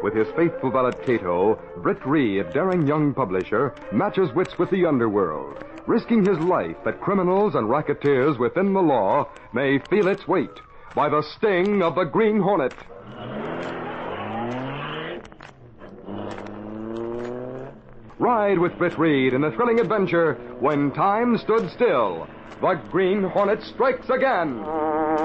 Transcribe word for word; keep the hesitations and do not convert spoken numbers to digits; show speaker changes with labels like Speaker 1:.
Speaker 1: With his faithful valet Cato, Britt Reed, daring young publisher, matches wits with the underworld, risking his life that criminals and racketeers within the law may feel its weight by the sting of the Green Hornet. Ride with Britt Reed in the thrilling adventure When Time Stood Still. The Green Hornet strikes again.